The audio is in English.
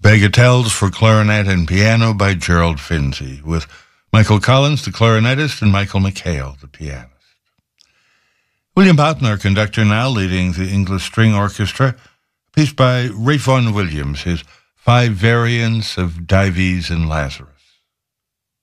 Bagatelles for clarinet and piano by Gerald Finzi, with Michael Collins, the clarinetist, and Michael McHale, the pianist. William Boutner, conductor now, leading the English String Orchestra, a piece by Ralph Vaughan Williams, his 5 variants of Dives and Lazarus.